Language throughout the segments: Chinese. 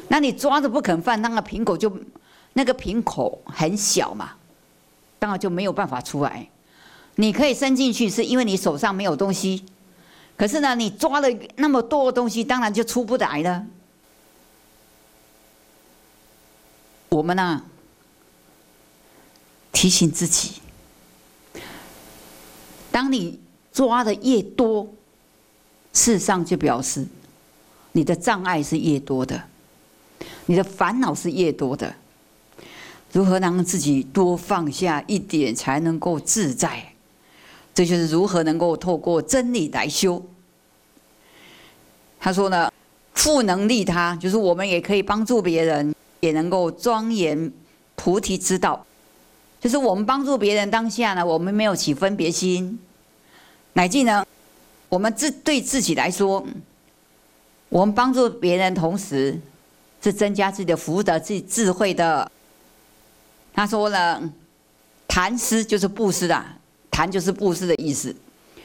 那你抓着不肯放，那个瓶口很小嘛，当然就没有办法出来。你可以伸进去，是因为你手上没有东西。可是呢，你抓了那么多的东西，当然就出不来了。我们呢，提醒自己，当你抓的越多，事实上就表示你的障碍是越多的，你的烦恼是越多的。如何让自己多放下一点，才能够自在？这就是如何能够透过真理来修。他说呢，复能利他，就是我们也可以帮助别人，也能够庄严菩提之道。就是我们帮助别人当下呢，我们没有起分别心，乃至呢，我们对自己来说，我们帮助别人同时是增加自己的福德、自己智慧的。他说呢，谈施就是布施啦，谈就是布施的意思。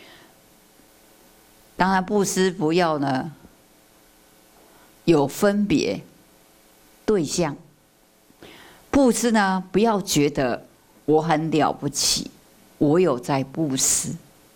当然，布施不要呢有分别对象，布施呢不要觉得我很了不起，我有在布施。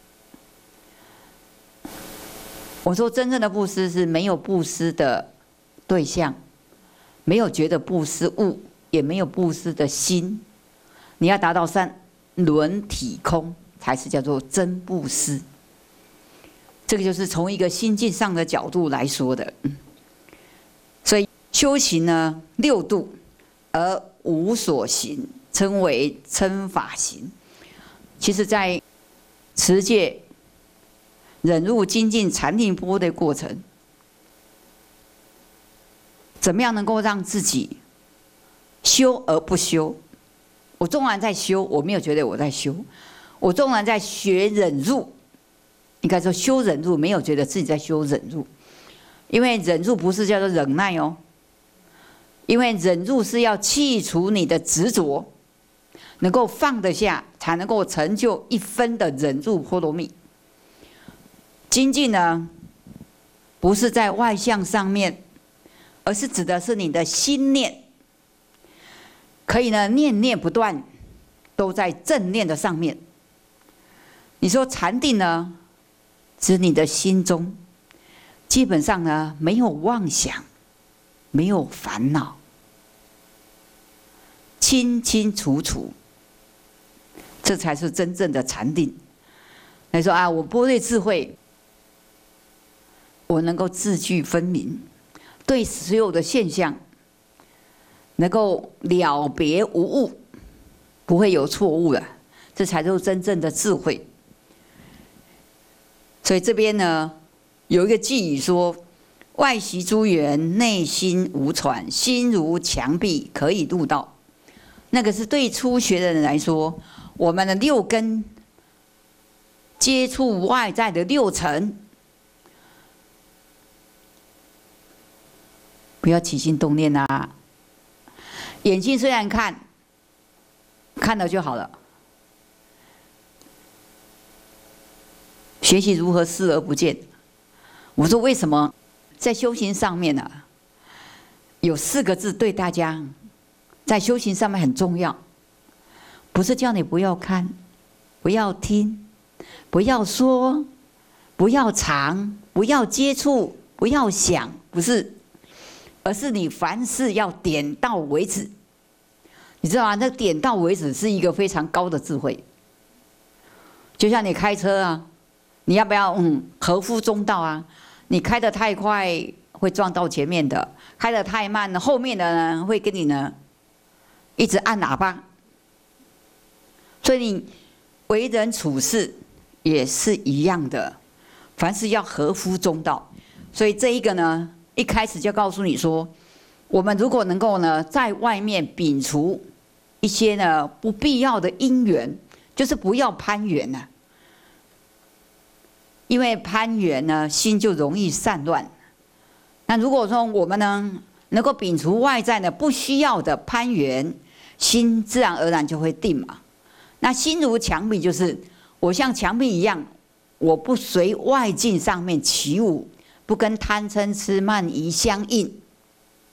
我说真正的布施是没有布施的对象，没有觉得布施物，也没有布施的心。你要达到三轮体空，才是叫做真布施。这个就是从一个心境上的角度来说的。所以修行呢，6度而无所行，称为称法行。其实，在持戒、忍辱、精进、禅定、波的过程，怎么样能够让自己修而不修？我纵然在修，我没有觉得我在修；我纵然在学忍辱，应该说修忍辱，没有觉得自己在修忍辱，因为忍辱不是叫做忍耐哦，因为忍辱是要去除你的执着，能够放得下，才能够成就1分的忍辱波罗蜜。精进呢，不是在外相上面，而是指的是你的心念。可以呢，念念不断，都在正念的上面。你说禅定呢，指你的心中，基本上呢没有妄想，没有烦恼，清清楚楚，这才是真正的禅定。你说啊，我般若智慧，我能够字句分明，对所有的现象能够了别无误，不会有错误了，这才是真正的智慧。所以这边呢，有一个寄语说：外习诸缘，内心无喘，心如墙壁，可以入道。那个是对初学的人来说，我们的6根接触外在的6层，不要起心动念啊。眼睛虽然看了就好了，学习如何视而不见。我说为什么在修行上面呢，有4个字对大家在修行上面很重要，不是叫你不要看，不要听，不要说，不要尝，不要接触，不要想，不是，而是你凡事要点到为止。你知道吗？那点到为止是一个非常高的智慧。就像你开车啊，你要不要合乎中道啊？你开得太快会撞到前面的，开得太慢，后面的呢会跟你呢一直按喇叭。所以你为人处事也是一样的，凡事要合乎中道。所以这一个呢，一开始就告诉你说，我们如果能够呢，在外面摒除一些呢不必要的因缘，就是不要攀缘了。因为攀缘呢，心就容易散乱。那如果说我们呢，能够摒除外在的不需要的攀缘，心自然而然就会定嘛。那心如墙壁，就是我像墙壁一样，我不随外境上面起舞，不跟贪嗔痴慢疑相应，